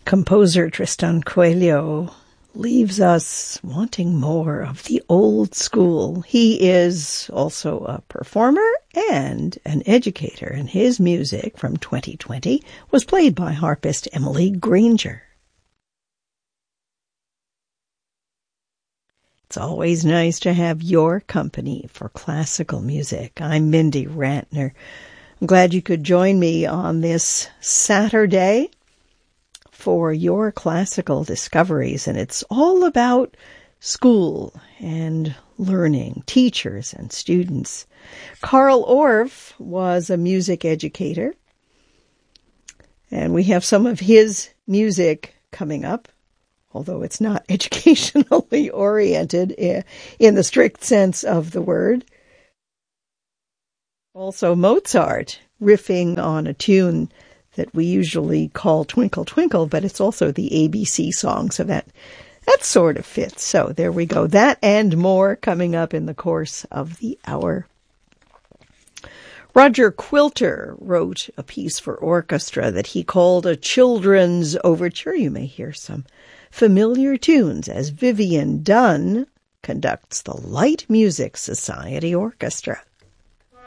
Composer Tristan Coelho leaves us wanting more of the old school. He is also a performer and an educator, and his music from 2020 was played by harpist Emily Granger. It's always nice to have your company for classical music. I'm Mindy Rantner. I'm glad you could join me on this Saturday for your classical discoveries, and it's all about school and learning, teachers and students. Carl Orff was a music educator, and we have some of his music coming up, although it's not educationally oriented in the strict sense of the word. Also Mozart riffing on a tune that we usually call Twinkle Twinkle, but it's also the ABC song, so that sort of fits. So there we go. That and more coming up in the course of the hour. Roger Quilter wrote a piece for orchestra that he called a children's overture. You may hear some familiar tunes as Vivian Dunn conducts the Light Music Society Orchestra.